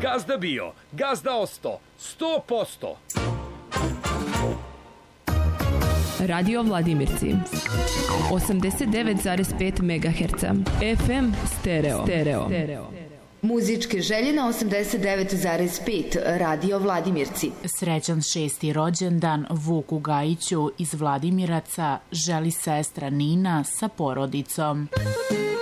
Gazda bio, gazda osto, 100%. Radio Vladimirci 89,5 MHz FM stereo. Muzičke želje na 89,5 Radio Vladimirci. Srećan 6. rođendan Vuku Gajiću iz Vladimiraca želi sestra Nina sa porodicom.